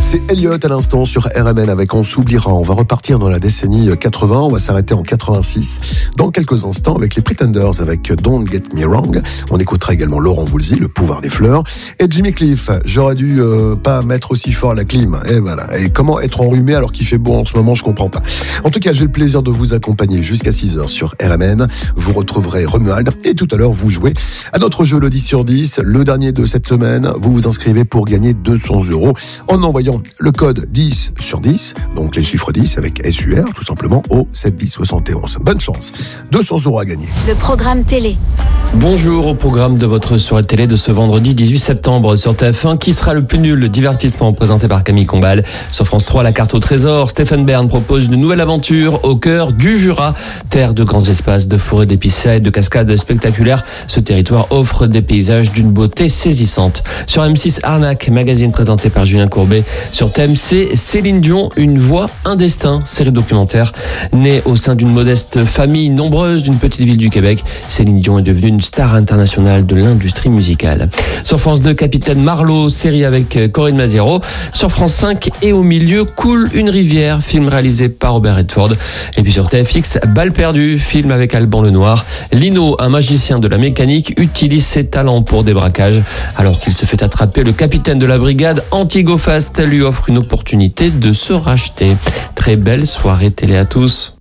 C'est Elliot à l'instant sur RMN avec On s'oubliera. On va repartir dans la décennie 80. On va s'arrêter en 86. Dans quelques instants avec les Pretenders avec Don't Get Me Wrong. On écoutera également Laurent Voulzy, Le pouvoir des fleurs. Et Jimmy Cliff. J'aurais dû pas mettre aussi fort la clim. Et voilà. Et comment être enrhumé alors qu'il fait beau en ce moment, je comprends pas. En tout cas, j'ai le plaisir de vous accompagner jusqu'à 6h sur RMN. Vous retrouverez Romuald. Et tout à l'heure, vous jouez à notre jeu le 10 sur 10. Le dernier de cette semaine. Vous vous inscrivez pour gagner 200 € en envoyant le code 10 sur 10, donc les chiffres 10 avec SUR, tout simplement, au 7 10 71. Bonne chance. 200 € à gagner. Le programme télé. Bonjour au programme de votre soirée télé de ce vendredi 18 septembre sur TF1. Qui sera le plus nul? Le divertissement présenté par Camille Combal. Sur France 3, la carte au trésor. Stéphane Bern propose une nouvelle aventure au cœur du Jura. Terre de grands espaces, de forêts d'épicéas et de cascades spectaculaires. Ce territoire offre des paysages d'une beauté saisissante. Sur M6, Arnaque, magazine présenté par Julien Courbet. Sur TMC, Céline Dion, une voix, un destin, série documentaire. Née au sein d'une modeste famille nombreuse d'une petite ville du Québec, Céline Dion est devenue une star internationale de l'industrie musicale. Sur France 2, Capitaine Marlowe, série avec Corinne Maziero. Sur France 5, et au milieu coule une rivière, film réalisé par Robert Redford. Et puis sur TFX, Balle perdue, film avec Alban Lenoir. Lino, un magicien de la mécanique, utilise ses talents pour des braquages. Alors qu'il se fait attraper, le capitaine de la brigade anti-go fast lui offre une opportunité de se racheter. Très belle soirée télé à tous.